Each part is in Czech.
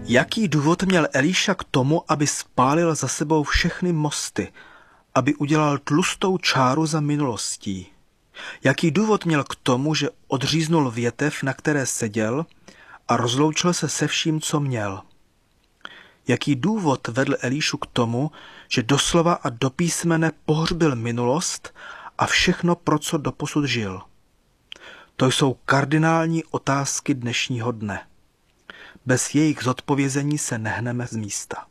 Jaký důvod měl Elíša k tomu, aby spálil za sebou všechny mosty, aby udělal tlustou čáru za minulostí? Jaký důvod měl k tomu, že odříznul větev, na které seděl, a rozloučil se se vším, co měl? Jaký důvod vedl Elíšu k tomu, že doslova a do písmene pohřbil minulost a všechno, pro co doposud žil? To jsou kardinální otázky dnešního dne. Bez jejich zodpovězení se nehneme z místa.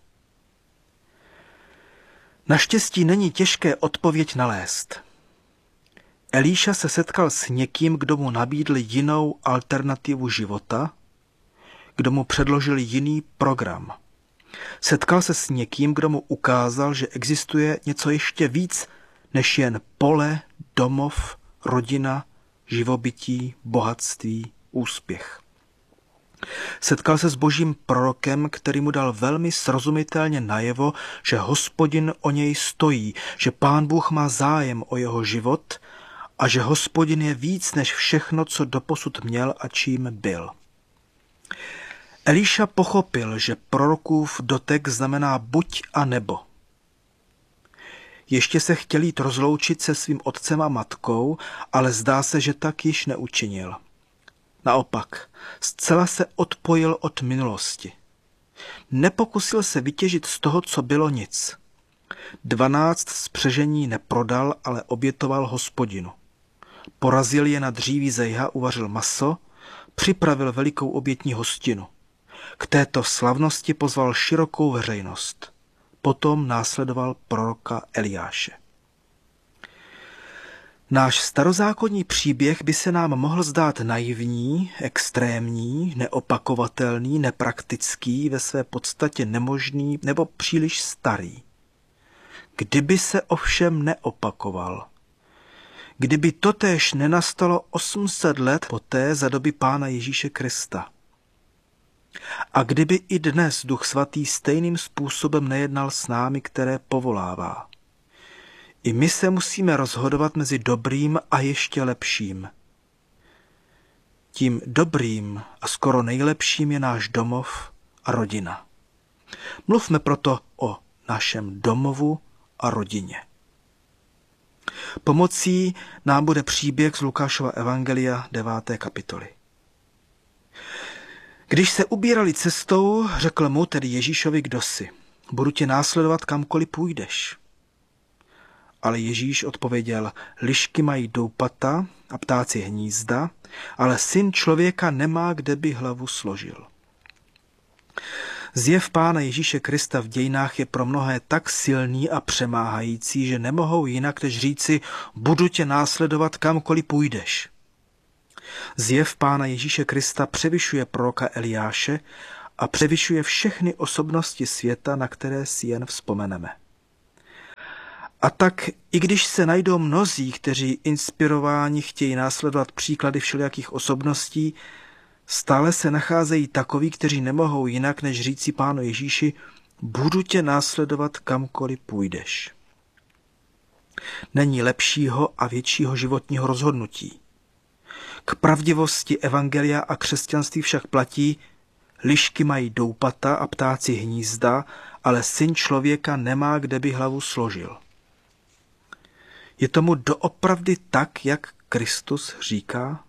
Naštěstí není těžké odpověď nalézt. Elíša se setkal s někým, kdo mu nabídl jinou alternativu života, kdo mu předložil jiný program. Setkal se s někým, kdo mu ukázal, že existuje něco ještě víc, než jen pole, domov, rodina, živobytí, bohatství, úspěch. Setkal se s božím prorokem, který mu dal velmi srozumitelně najevo, že Hospodin o něj stojí, že Pán Bůh má zájem o jeho život a že Hospodin je víc než všechno, co doposud měl a čím byl. Elíša pochopil, že prorokův dotek znamená buď a nebo. Ještě se chtěl jít rozloučit se svým otcem a matkou, ale zdá se, že tak již neučinil. Naopak, zcela se odpojil od minulosti. Nepokusil se vytěžit z toho, co bylo, nic. 12 spřežení neprodal, ale obětoval Hospodinu. Porazil je na dříví zejha, uvařil maso, připravil velikou obětní hostinu. K této slavnosti pozval širokou veřejnost. Potom následoval proroka Eliáše. Náš starozákonní příběh by se nám mohl zdát naivní, extrémní, neopakovatelný, nepraktický, ve své podstatě nemožný nebo příliš starý. Kdyby se ovšem neopakoval. Kdyby totéž nenastalo 800 let poté za doby Pána Ježíše Krista. A kdyby i dnes Duch Svatý stejným způsobem nejednal s námi, které povolává. I my se musíme rozhodovat mezi dobrým a ještě lepším. Tím dobrým a skoro nejlepším je náš domov a rodina. Mluvme proto o našem domovu a rodině. Pomocí nám bude příběh z Lukášova evangelia 9. kapitoly. Když se ubírali cestou, řekl mu, tedy Ježíšovi, kdosi: budu tě následovat kamkoliv půjdeš. Ale Ježíš odpověděl: lišky mají doupata a ptáci hnízda, ale Syn člověka nemá, kde by hlavu složil. Zjev Pána Ježíše Krista v dějinách je pro mnohé tak silný a přemáhající, že nemohou jinak než říci: budu tě následovat kamkoliv půjdeš. Zjev Pána Ježíše Krista převyšuje proroka Eliáše a převyšuje všechny osobnosti světa, na které si jen vzpomeneme. A tak, i když se najdou mnozí, kteří inspirováni chtějí následovat příklady všelijakých osobností, stále se nacházejí takoví, kteří nemohou jinak, než říci Pánu Ježíši: budu tě následovat kamkoliv půjdeš. Není lepšího a většího životního rozhodnutí. K pravdivosti evangelia a křesťanství však platí: lišky mají doupata a ptáci hnízda, ale Syn člověka nemá, kde by hlavu složil. Je tomu doopravdy tak, jak Kristus říká?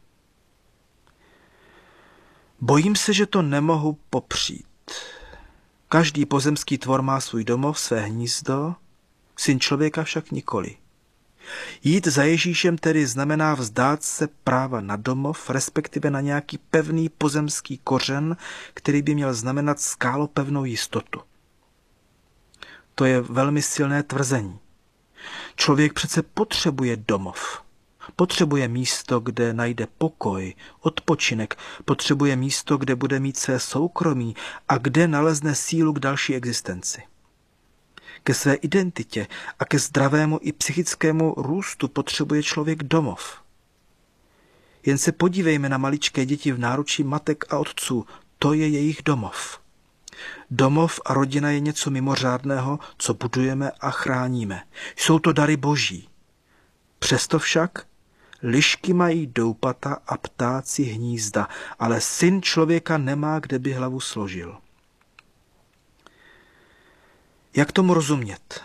Bojím se, že to nemohu popřít. Každý pozemský tvor má svůj domov, své hnízdo, Syn člověka však nikoli. Jít za Ježíšem tedy znamená vzdát se práva na domov, respektive na nějaký pevný pozemský kořen, který by měl znamenat skálopevnou jistotu. To je velmi silné tvrzení. Člověk přece potřebuje domov. Potřebuje místo, kde najde pokoj, odpočinek, potřebuje místo, kde bude mít své soukromí a kde nalezne sílu k další existenci. Ke své identitě a ke zdravému i psychickému růstu potřebuje člověk domov. Jen se podívejme na maličké děti v náručí matek a otců, to je jejich domov. Domov a rodina je něco mimořádného, co budujeme a chráníme. Jsou to dary boží. Přesto však lišky mají doupata a ptáci hnízda, ale Syn člověka nemá, kde by hlavu složil. Jak tomu rozumět?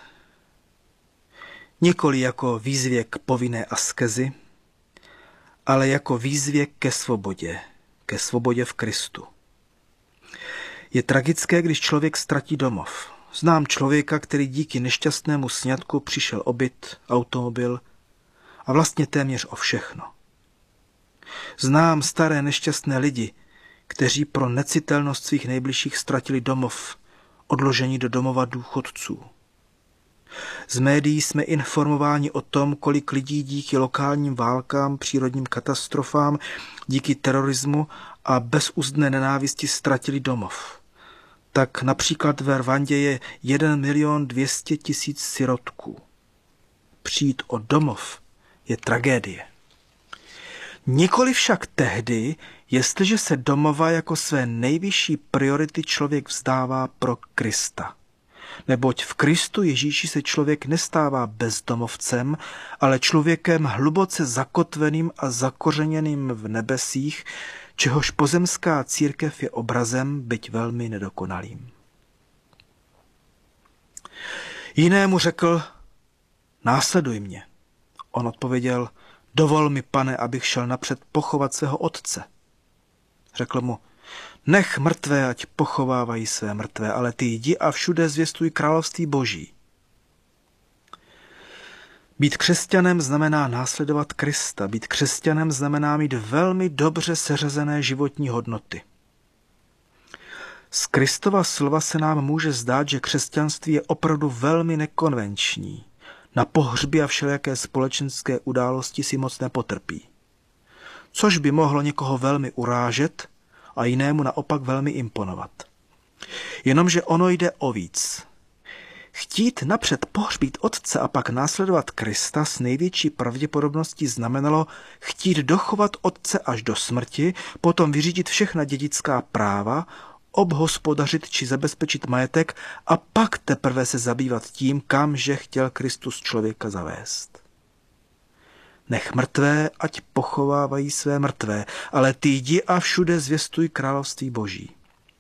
Nikoli jako výzvě k povinné askezi, ale jako výzvě ke svobodě v Kristu. Je tragické, když člověk ztratí domov. Znám člověka, který díky nešťastnému sňatku přišel o byt, automobil a vlastně téměř o všechno. Znám staré nešťastné lidi, kteří pro necitelnost svých nejbližších ztratili domov, odložení do domova důchodců. Z médií jsme informováni o tom, kolik lidí díky lokálním válkám, přírodním katastrofám, díky terorismu a bezúzdné nenávisti ztratili domov. Tak například ve Rwandě je 1 200 000 sirotků. Přijít o domov je tragédie. Nikoli však tehdy, jestliže se domova jako své nejvyšší priority člověk vzdává pro Krista. Neboť v Kristu Ježíši se člověk nestává bezdomovcem, ale člověkem hluboce zakotveným a zakořeněným v nebesích, čehož pozemská církev je obrazem, byť velmi nedokonalým. Jinému řekl, následuj mě. On odpověděl, dovol mi, pane, abych šel napřed pochovat svého otce. Řekl mu, nech mrtvé, ať pochovávají své mrtvé, ale ty jdi a všude zvěstuj království Boží. Být křesťanem znamená následovat Krista. Být křesťanem znamená mít velmi dobře seřazené životní hodnoty. Z Kristova slova se nám může zdát, že křesťanství je opravdu velmi nekonvenční. Na pohřby a všelijaké společenské události si moc nepotrpí. Což by mohlo někoho velmi urážet a jinému naopak velmi imponovat. Jenomže ono jde o víc. Chtít napřed pohřbít otce a pak následovat Krista s největší pravděpodobností znamenalo chtít dochovat otce až do smrti, potom vyřídit všechna dědická práva, obhospodařit či zabezpečit majetek a pak teprve se zabývat tím, kamže chtěl Kristus člověka zavést. Nech mrtvé, ať pochovávají své mrtvé, ale ty jdi a všude zvěstuj království Boží.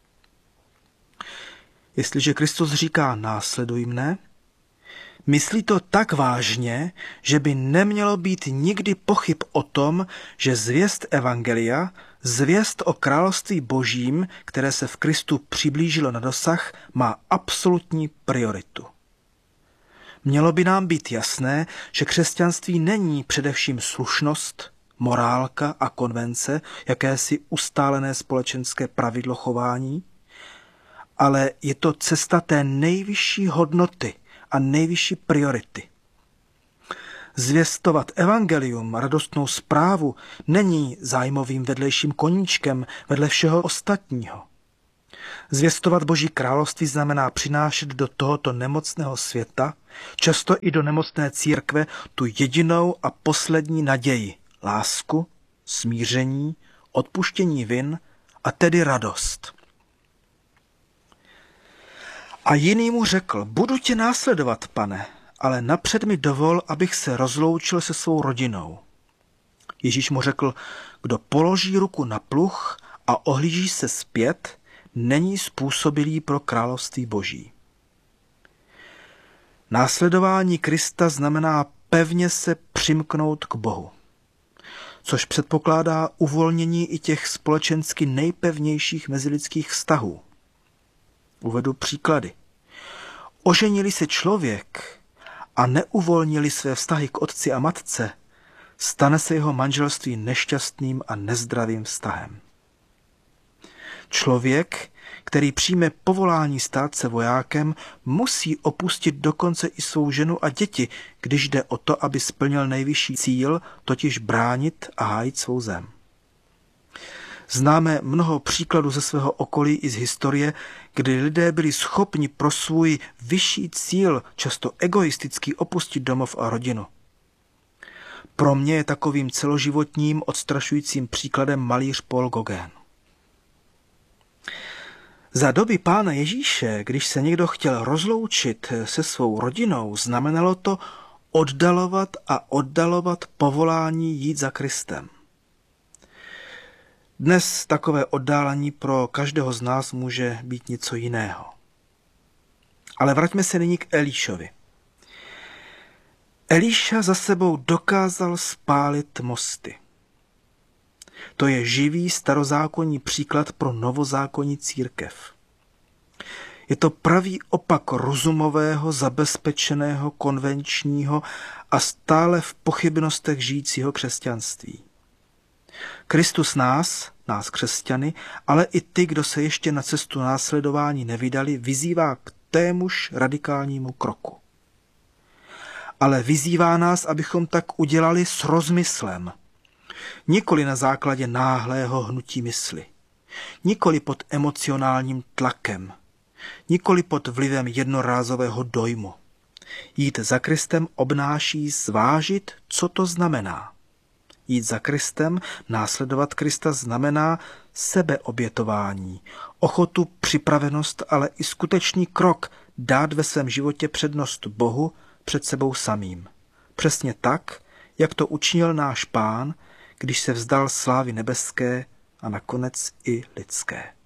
Jestliže Kristus říká následuj mne, myslí to tak vážně, že by nemělo být nikdy pochyb o tom, že zvěst evangelia, zvěst o království Božím, které se v Kristu přiblížilo na dosah, má absolutní prioritu. Mělo by nám být jasné, že křesťanství není především slušnost, morálka a konvence, jakési ustálené společenské pravidlo chování, ale je to cesta té nejvyšší hodnoty a nejvyšší priority. Zvěstovat evangelium, radostnou zprávu, není zájmovým vedlejším koníčkem vedle všeho ostatního. Zvěstovat Boží království znamená přinášet do tohoto nemocného světa, často i do nemocné církve, tu jedinou a poslední naději, lásku, smíření, odpuštění vin a tedy radost. A jiný mu řekl, budu tě následovat, pane, ale napřed mi dovol, abych se rozloučil se svou rodinou. Ježíš mu řekl, kdo položí ruku na pluh a ohlíží se zpět, není způsobilý pro království Boží. Následování Krista znamená pevně se přimknout k Bohu, což předpokládá uvolnění i těch společensky nejpevnějších mezilidských vztahů. Uvedu příklady. Oženili se člověk a neuvolnili své vztahy k otci a matce, stane se jeho manželství nešťastným a nezdravým vztahem. Člověk, který přijme povolání stát se vojákem, musí opustit dokonce i svou ženu a děti, když jde o to, aby splnil nejvyšší cíl, totiž bránit a hájit svou zem. Známe mnoho příkladů ze svého okolí i z historie, kdy lidé byli schopni pro svůj vyšší cíl, často egoisticky, opustit domov a rodinu. Pro mě je takovým celoživotním odstrašujícím příkladem malíř Paul Gauguin. Za doby Pána Ježíše, když se někdo chtěl rozloučit se svou rodinou, znamenalo to oddalovat a oddalovat povolání jít za Kristem. Dnes takové oddálení pro každého z nás může být něco jiného. Ale vraťme se nyní k Elíšovi. Elíša za sebou dokázal spálit mosty. To je živý starozákonní příklad pro novozákonní církev. Je to pravý opak rozumového, zabezpečeného, konvenčního a stále v pochybnostech žijícího křesťanství. Kristus nás křesťany, ale i ty, kdo se ještě na cestu následování nevydali, vyzývá k témuž radikálnímu kroku. Ale vyzývá nás, abychom tak udělali s rozmyslem. Nikoli na základě náhlého hnutí mysli. Nikoli pod emocionálním tlakem. Nikoli pod vlivem jednorázového dojmu. Jít za Kristem obnáší zvážit, co to znamená. Jít za Kristem, následovat Krista znamená sebeobětování, ochotu, připravenost, ale i skutečný krok dát ve svém životě přednost Bohu před sebou samým. Přesně tak, jak to učinil náš Pán, když se vzdal slávy nebeské a nakonec i lidské.